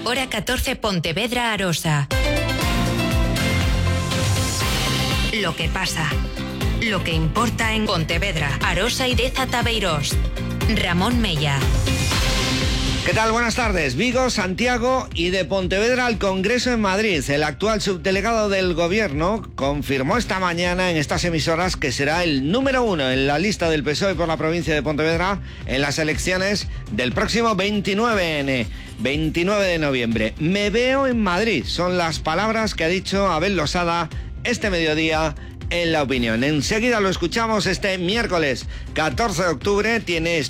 Hora 14, Pontevedra, Arosa. Lo que pasa. Lo que importa en Pontevedra, Arosa y Deza Tabeirós. Ramón Mella. ¿Qué tal? Buenas tardes. Vigo, Santiago y de Pontevedra al Congreso en Madrid. El actual subdelegado del Gobierno confirmó esta mañana en estas emisoras que será el número 1 en la lista del PSOE por la provincia de Pontevedra en las elecciones del próximo 29 de noviembre. Me veo en Madrid, son las palabras que ha dicho Abel Losada este mediodía en La Opinión. Enseguida lo escuchamos este miércoles 14 de octubre. Tiene